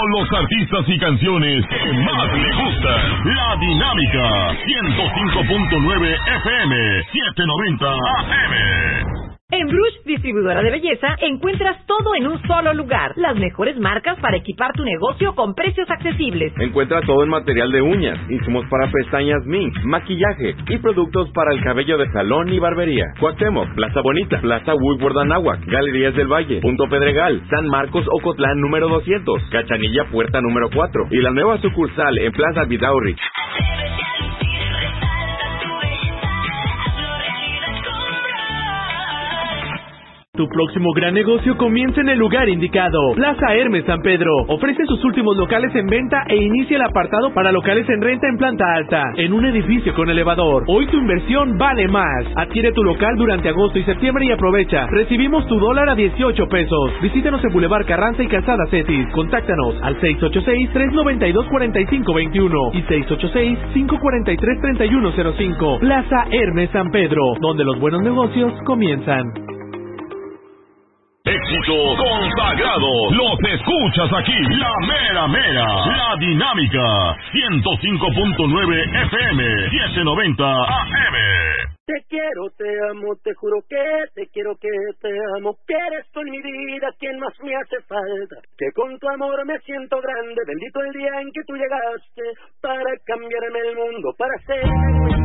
con los artistas y canciones que más le gustan. La Dinámica 105.9 FM 790 AM. En Brush, distribuidora de belleza, encuentras todo en un solo lugar. Las mejores marcas para equipar tu negocio con precios accesibles. Encuentra todo en material de uñas, insumos para pestañas mink, maquillaje y productos para el cabello de salón y barbería. Cuauhtémoc, Plaza Bonita, Plaza Woodward Anáhuac, Galerías del Valle, Punto Pedregal, San Marcos Ocotlán número 200, Cachanilla Puerta número 4 y la nueva sucursal en Plaza Vidaurri. Tu próximo gran negocio comienza en el lugar indicado. Plaza Hermes San Pedro ofrece sus últimos locales en venta e inicia el apartado para locales en renta en planta alta, en un edificio con elevador. Hoy tu inversión vale más. Adquiere tu local durante agosto y septiembre y aprovecha. Recibimos tu dólar a 18 pesos. Visítanos en Boulevard Carranza y Calzada Cetis. Contáctanos al 686-392-4521 y 686-543-3105. Plaza Hermes San Pedro, donde los buenos negocios comienzan. Éxitos consagrados, los escuchas aquí, la mera mera, la Dinámica 105.9 FM 790 AM. Te quiero, te amo, te juro que te quiero, que te amo, que eres tú en mi vida quien más me hace falta, que con tu amor me siento grande, bendito el día en que tú llegaste para cambiarme el mundo, para ser